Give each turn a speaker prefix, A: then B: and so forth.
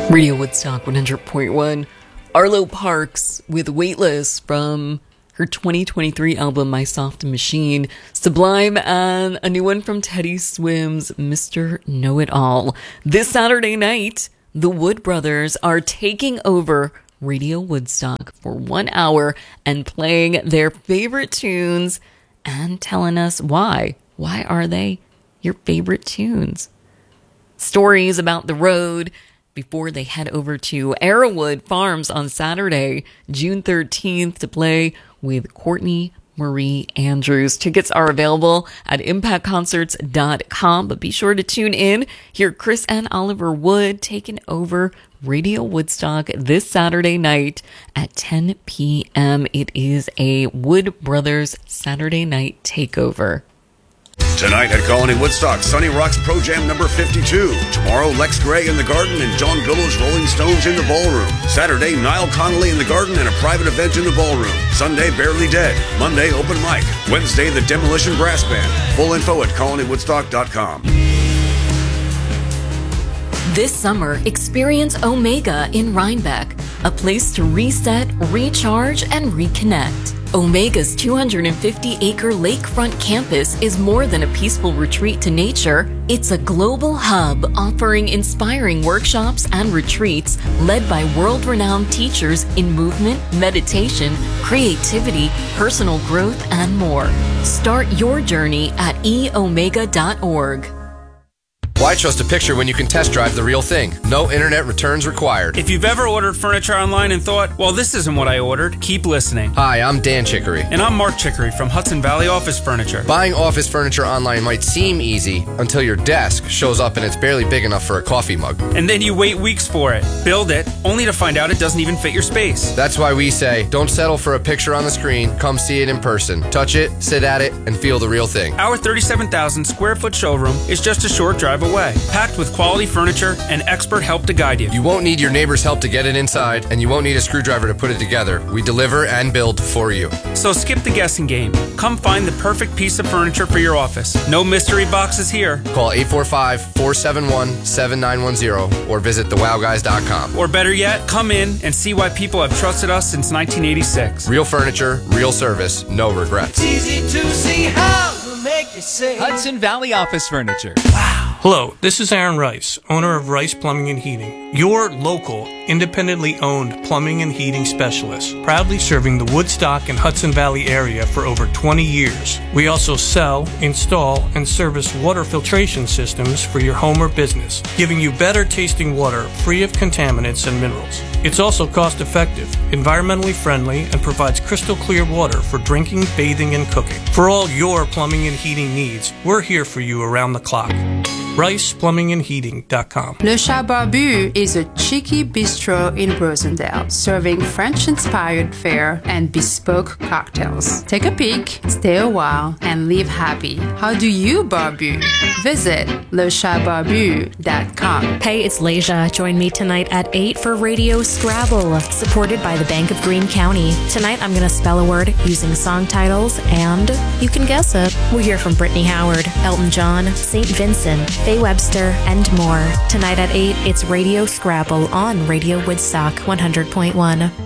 A: Radio Woodstock 100.1. Arlo Parks with Weightless from her 2023 album My Soft Machine. Sublime, and a new one from Teddy Swims, Mr. Know-It-All. This Saturday night, the Wood Brothers are taking over Radio Woodstock for 1 hour and playing their favorite tunes and telling us why. Why are they your favorite tunes? Stories about the road before they head over to Arrowwood Farms on Saturday, June 13th, to play with Courtney Marie Andrews. Tickets are available at impactconcerts.com, but be sure to tune in. Hear Chris and Oliver Wood taking over Radio Woodstock this Saturday night at 10 p.m. It is a Wood Brothers Saturday night takeover.
B: Tonight at Colony Woodstock, Sunny Rocks Pro Jam number 52. Tomorrow, Lex Gray in the Garden and John Billows Rolling Stones in the Ballroom. Saturday, Niall Connolly in the Garden and a private event in the Ballroom. Sunday, Barely Dead. Monday, open mic. Wednesday, the Demolition Brass Band. Full info at colonywoodstock.com.
A: This summer, experience Omega in Rhinebeck, a place to reset, recharge, and reconnect. Omega's 250-acre lakefront campus is more than a peaceful retreat to nature. It's a global hub offering inspiring workshops and retreats led by world-renowned teachers in movement, meditation, creativity, personal growth, and more. Start your journey at eomega.org.
C: Why trust a picture when you can test drive the real thing? No internet returns required.
D: If you've ever ordered furniture online and thought, well, this isn't what I ordered, keep listening.
C: Hi, I'm Dan Chicory.
D: And I'm Mark Chicory from Hudson Valley Office Furniture.
C: Buying office furniture online might seem easy until your desk shows up and it's barely big enough for a coffee mug.
D: And then you wait weeks for it, build it, only to find out it doesn't even fit your space.
C: That's why we say, don't settle for a picture on the screen, come see it in person. Touch it, sit at it, and feel the real thing.
D: Our 37,000 square foot showroom is just a short drive away, packed with quality furniture and expert help to guide you.
C: You won't need your neighbor's help to get it inside, and you won't need a screwdriver to put it together. We deliver and build for you.
D: So skip the guessing game. Come find the perfect piece of furniture for your office. No mystery boxes here.
C: Call 845-471-7910 or visit thewowguys.com.
D: Or better yet, come in and see why people have trusted us since 1986.
C: Real furniture, real service, no regrets.
E: It's easy to see how we'll make you say
F: Hudson Valley Office Furniture.
G: Hello, this is Aaron Rice, owner of Rice Plumbing and Heating, your local, independently owned plumbing and heating specialist, proudly serving the Woodstock and Hudson Valley area for over 20 years. We also sell, install, and service water filtration systems for your home or business, giving you better tasting water free of contaminants and minerals. It's also cost effective, environmentally friendly, and provides crystal clear water for drinking, bathing, and cooking. For all your plumbing and heating needs, we're here for you around the clock. RicePlumbingandHeating.com.
H: Le Chat Barbu is a cheeky bistro in Rosendale, serving French-inspired fare and bespoke cocktails. Take a peek, stay a while, and leave happy. How do you barbu? Visit lechatbarbu.com.
I: Hey, it's Leja. Join me tonight at 8 for Radio Scrabble, supported by the Bank of Greene County. Tonight, I'm going to spell a word using song titles, and you can guess it. We'll hear from Brittany Howard, Elton John, St. Vincent, Faye Webster, and more. Tonight at 8, it's Radio Scrabble on Radio Woodstock 100.1.